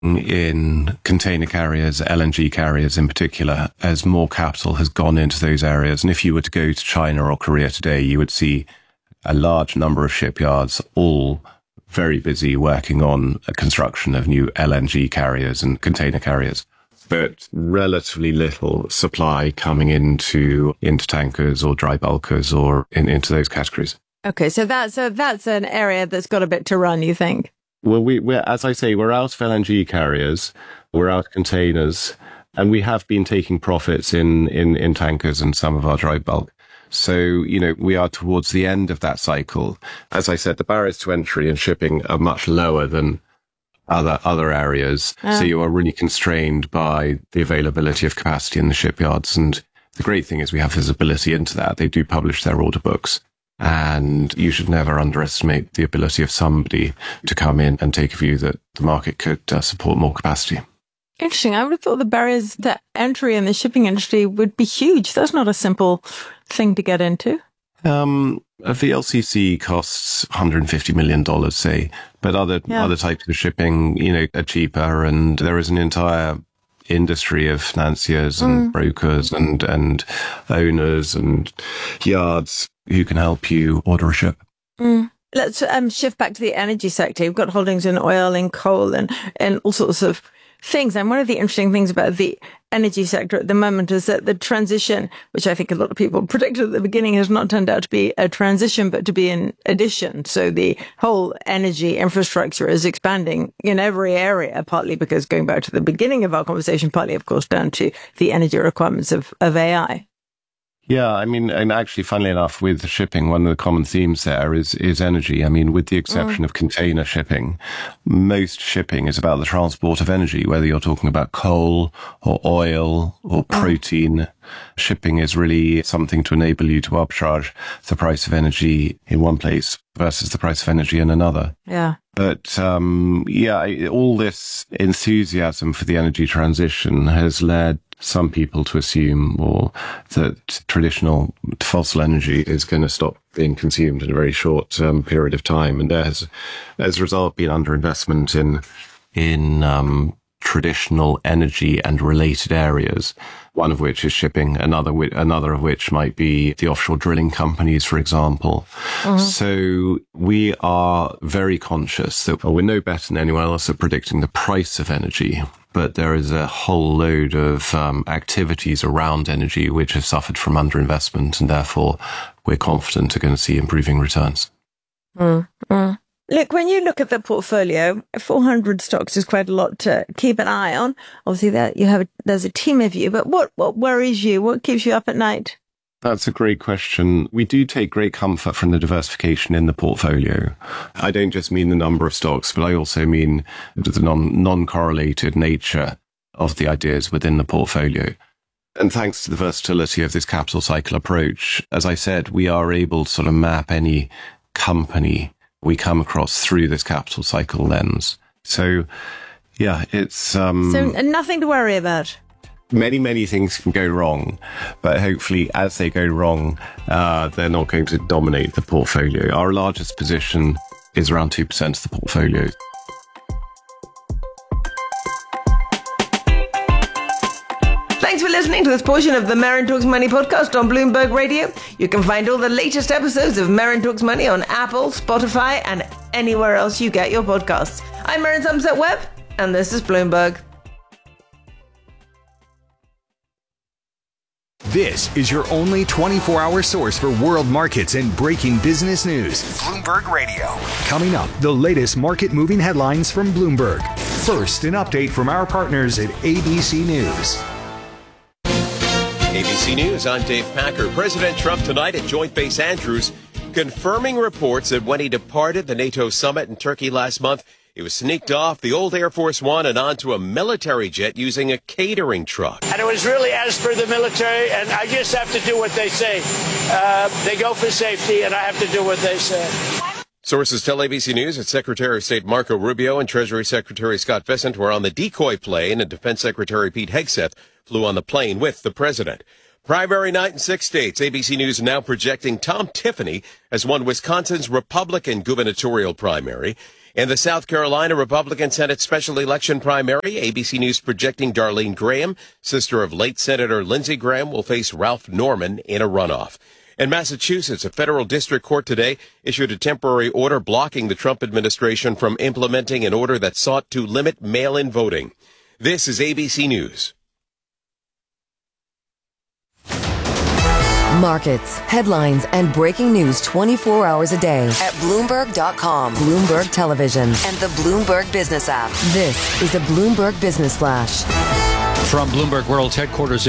in container carriers, LNG carriers in particular, as more capital has gone into those areas. And if you were to go to China or Korea today, you would see a large number of shipyards all very busy working on a construction of new LNG carriers and container carriers, but relatively little supply coming into tankers or dry bulkers or into those categories. Okay, so that's an area that's got a bit to run, you think? Well, we're, as I say, we're out of LNG carriers, we're out of containers, and we have been taking profits in tankers and some of our dry bulk. So, we are towards the end of that cycle. As I said, the barriers to entry in shipping are much lower than other areas. So you are really constrained by the availability of capacity in the shipyards. And the great thing is we have visibility into that. They do publish their order books. And you should never underestimate the ability of somebody to come in and take a view that the market could support more capacity. Interesting. I would have thought the barriers to entry in the shipping industry would be huge. That's not a simple thing to get into. A VLCC costs $150 million, say, but other types of shipping, are cheaper, and there is an entire industry of financiers and brokers and owners and yards who can help you order a ship. Let's shift back to the energy sector. You've got holdings in oil and coal and all sorts of things. And one of the interesting things about the energy sector at the moment is that the transition, which I think a lot of people predicted at the beginning, has not turned out to be a transition, but to be an addition. So the whole energy infrastructure is expanding in every area, partly because, going back to the beginning of our conversation, partly, of course, down to the energy requirements of AI. Yeah, and actually, funnily enough, with shipping, one of the common themes there is energy. With the exception of container shipping, most shipping is about the transport of energy, whether you're talking about coal or oil or protein. Shipping is really something to enable you to arbitrage the price of energy in one place versus the price of energy in another. Yeah. But, all this enthusiasm for the energy transition has led some people to assume that traditional fossil energy is going to stop being consumed in a very short period of time. And there has, as a result, been underinvestment in traditional energy and related areas, one of which is shipping, another of which might be the offshore drilling companies, for example. So we are very conscious that we're no better than anyone else at predicting the price of energy, but there is a whole load of activities around energy which have suffered from underinvestment, and therefore we're confident are going to see improving returns. Look, when you look at the portfolio, 400 stocks is quite a lot to keep an eye on. Obviously, there's a team of you, but what worries you? What keeps you up at night? That's a great question. We do take great comfort from the diversification in the portfolio. I don't just mean the number of stocks, but I also mean the non-correlated nature of the ideas within the portfolio. And thanks to the versatility of this capital cycle approach, as I said, we are able to sort of map any company we come across through this capital cycle lens. So, yeah, it's... So nothing to worry about. Many things can go wrong, but hopefully as they go wrong, they're not going to dominate the portfolio. Our largest position is around 2% of the portfolio. Thanks for listening to this portion of the Merrin Talks Money podcast on Bloomberg Radio. You can find all the latest episodes of Merrin Talks Money on Apple, Spotify, and anywhere else you get your podcasts. I'm Merrin Somerset Webb, and this is Bloomberg. This is your only 24-hour source for world markets and breaking business news. Bloomberg Radio. Coming up, the latest market-moving headlines from Bloomberg. First, an update from our partners at ABC News. ABC News, I'm Dave Packer. President Trump tonight at Joint Base Andrews, confirming reports that when he departed the NATO summit in Turkey last month, he was sneaked off the old Air Force One and onto a military jet using a catering truck. And it was really as per the military, and I just have to do what they say. They go for safety, and I have to do what they say. Sources tell ABC News that Secretary of State Marco Rubio and Treasury Secretary Scott Bessent were on the decoy plane, and Defense Secretary Pete Hegseth flew on the plane with the president. Primary night in 6 states. ABC News now projecting Tom Tiffany has won Wisconsin's Republican gubernatorial primary. In the South Carolina Republican Senate special election primary, ABC News projecting Darlene Graham, sister of late Senator Lindsey Graham, will face Ralph Norman in a runoff. In Massachusetts, a federal district court today issued a temporary order blocking the Trump administration from implementing an order that sought to limit mail-in voting. This is ABC News. Markets, headlines, and breaking news 24 hours a day at Bloomberg.com, Bloomberg Television, and the Bloomberg Business app. This is a Bloomberg Business Flash. From Bloomberg World's headquarters